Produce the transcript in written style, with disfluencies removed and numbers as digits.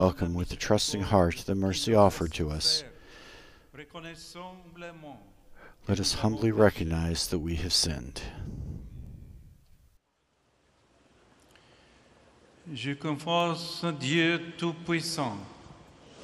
welcome with a trusting heart the mercy offered to us. Let us humbly recognize that we have sinned. Je confesse Dieu Tout-Puissant,